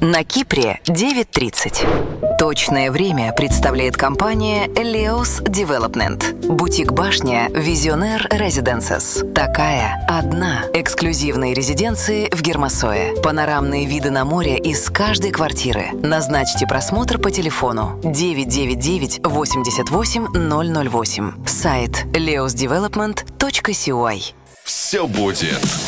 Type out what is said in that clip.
На Кипре 9:30. Точное время представляет компания Leos Development. Бутик-башня Visionaire Residences. Такая одна. Эксклюзивные резиденции в Гермосое. Панорамные виды на море из каждой квартиры. Назначьте просмотр по телефону 999 88 008. Сайт leosdevelopment.cy. Все будет.